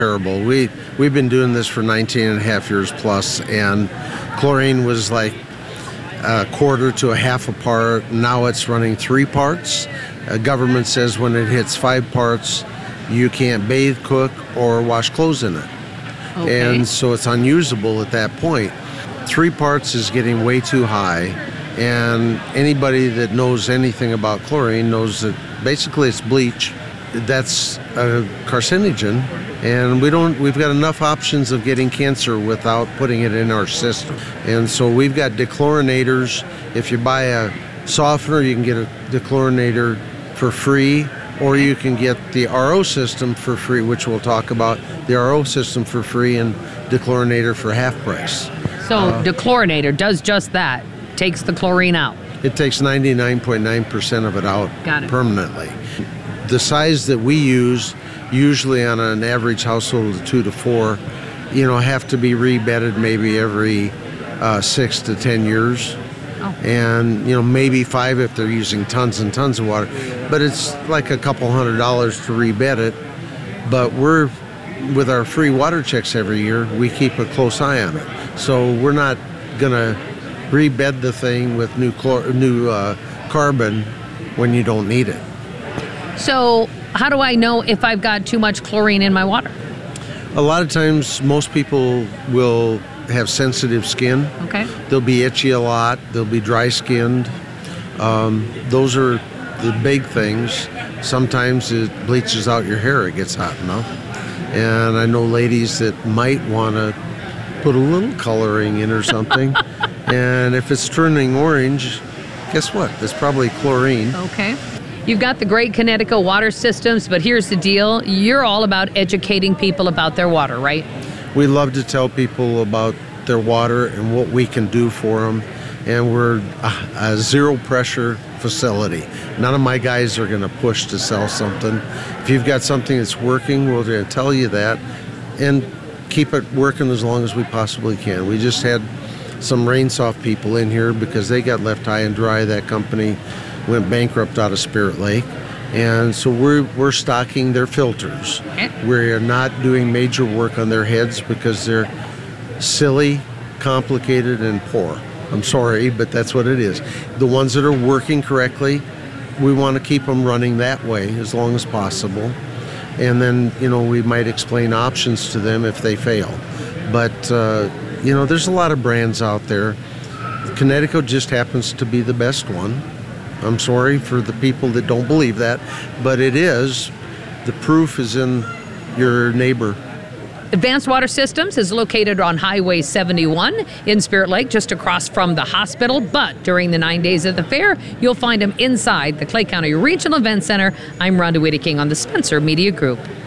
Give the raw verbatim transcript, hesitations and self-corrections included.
terrible. We, we've been doing this for nineteen and a half years plus, and chlorine was like a quarter to a half a part. Now it's running three parts. Uh, government says when it hits five parts, you can't bathe, cook, or wash clothes in it. Okay. And so it's unusable at that point. Three parts is getting way too high, and anybody that knows anything about chlorine knows that basically it's bleach. That's a carcinogen, and we don't. We've got enough options of getting cancer without putting it in our system. And so we've got dechlorinators. If you buy a softener, you can get a dechlorinator for free, or you can get the R O system for free, which we'll talk about. The R O system for free and dechlorinator for half price. So uh, dechlorinator does just that, takes the chlorine out. It takes ninety-nine point nine percent of it out Got it. permanently. The size that we use, usually on an average household of two to four, you know, have to be rebedded maybe every uh, six to ten years. Oh. And, you know, maybe five if they're using tons and tons of water. But it's like a couple hundred dollars to rebed it. But we're, with our free water checks every year, we keep a close eye on it. So we're not going to rebed the thing with new, chlor- new uh, carbon when you don't need it. So how do I know if I've got too much chlorine in my water? A lot of times, most people will have sensitive skin. Okay. They'll be itchy a lot. They'll be dry-skinned. Um, those are the big things. Sometimes it bleaches out your hair. It gets hot enough. And I know ladies that might want to put a little coloring in or something. And if it's turning orange, guess what? It's probably chlorine. Okay. You've got the great Connecticut water systems, but here's the deal. You're all about educating people about their water, right? We love to tell people about their water and what we can do for them. And we're a, a zero pressure facility. None of my guys are going to push to sell something. If you've got something that's working, we're going to tell you that and keep it working as long as we possibly can. We just had some RainSoft people in here because they got left high and dry. That company went bankrupt out of Spirit Lake. And so we're we're stocking their filters. Okay. We're not doing major work on their heads because they're silly, complicated, and poor. I'm sorry, but that's what it is. The ones that are working correctly, we want to keep them running that way as long as possible. And then, you know, we might explain options to them if they fail. But, uh, you know, there's a lot of brands out there. Connecticut just happens to be the best one. I'm sorry for the people that don't believe that, but it is. The proof is in your neighbor. Advanced Water Systems is located on Highway seventy-one in Spirit Lake, just across from the hospital. But during the nine days of the fair, you'll find them inside the Clay County Regional Event Center. I'm Rhonda Whitting on the Spencer Media Group.